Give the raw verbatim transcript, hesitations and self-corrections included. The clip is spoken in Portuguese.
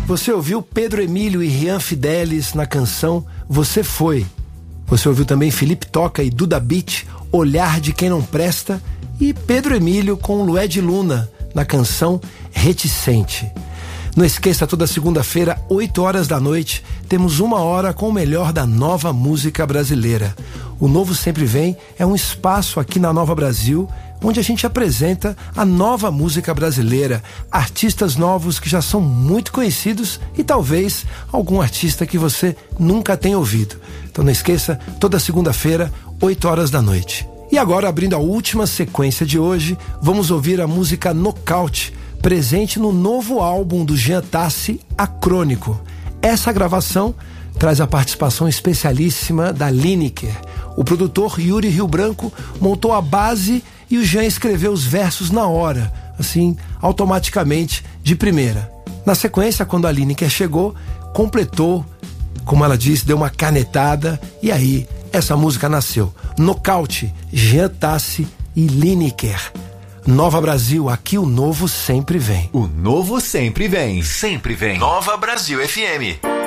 Você ouviu Pedro Emílio e Rian Fidelis na canção Você Foi. Você ouviu também Felipe Toca e Duda Beat, Olhar de Quem Não Presta, e Pedro Emílio com Lued Luna na canção Reticente. Não esqueça, toda segunda-feira, oito horas da noite, temos uma hora com o melhor da nova música brasileira. O Novo Sempre Vem é um espaço aqui na Nova Brasil, onde a gente apresenta a nova música brasileira, artistas novos que já são muito conhecidos e talvez algum artista que você nunca tenha ouvido. Então não esqueça, toda segunda-feira, oito horas da noite. E agora, abrindo a última sequência de hoje, vamos ouvir a música Nocaute, presente no novo álbum do Jean Tassi, Acrônico. Essa gravação traz a participação especialíssima da Lineker. O produtor Yuri Rio Branco montou a base e o Jean escreveu os versos na hora, assim, automaticamente, de primeira. Na sequência, quando a Lineker chegou, completou, como ela disse, deu uma canetada, e aí essa música nasceu. Nocaute, Jean Tassi e Lineker. Nova Brasil, aqui o novo sempre vem. O novo sempre vem. Sempre vem. Nova Brasil F M.